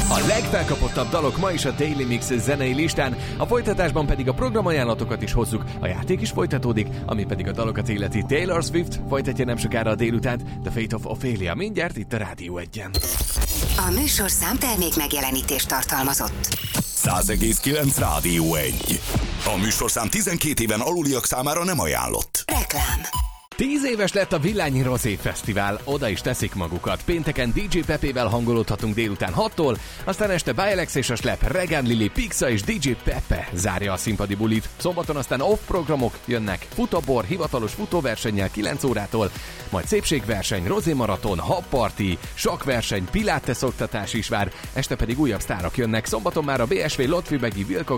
A legfelkapottabb dalok ma is a Daily Mix zenei listán, a folytatásban pedig a programajánlatokat is hozzuk, a játék is folytatódik, ami pedig a dalokat illeti. Taylor Swift folytatja nem sokára a délutánt, The Fate of Ophelia mindjárt itt a Rádió 1-en. A műsorszám termék megjelenítést tartalmazott. 100,9 Rádió 1. A műsorszám 12 éven aluliak számára nem ajánlott. Reklám. 10 éves lett a Villányi Rozé Fesztivál, oda is teszik magukat. Pénteken DJ Pepével hangolódhatunk délután 6-tól, aztán este Bialex és a Slap, Regan Lili, Pixa és DJ Pepe zárja a színpadi bulit. Szombaton aztán off programok jönnek, futabor, hivatalos futóversennyel 9 órától, majd szépségverseny, rozé maraton, habparti, sakkverseny, pilates oktatás is vár, este pedig újabb sztárok jönnek. Szombaton már a BSV, Lotfi Begi, Wilcox